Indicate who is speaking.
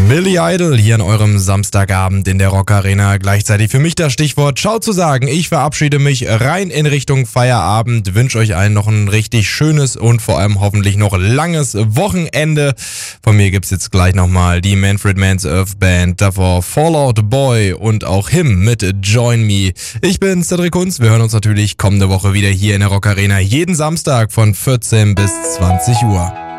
Speaker 1: Billy Idol hier an eurem Samstagabend in der Rock Arena. Gleichzeitig für mich das Stichwort Ciao zu sagen. Ich verabschiede mich rein in Richtung Feierabend. Wünsche euch allen noch ein richtig schönes und vor allem hoffentlich noch langes Wochenende. Von mir gibt's jetzt gleich nochmal die Manfred Mann's Earth Band, davor Fallout Boy und auch Him mit Join Me. Ich bin Cedric Kunz. Wir hören uns natürlich kommende Woche wieder hier in der Rock Arena. Jeden Samstag von 14 bis 20 Uhr.